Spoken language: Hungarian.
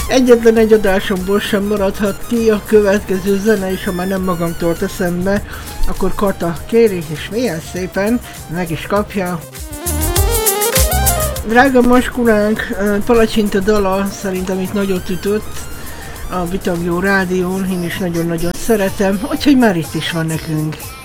Egyetlen egy adásomból sem maradhat ki a következő zene, és ha már nem magamtól teszem be, akkor Kata kéri, és milyen szépen meg is kapja. Drága maskulánk, Palacsinta dala szerintem itt nagyot ütött a Bitagjó rádión, én is nagyon-nagyon szeretem, úgyhogy már itt is van nekünk.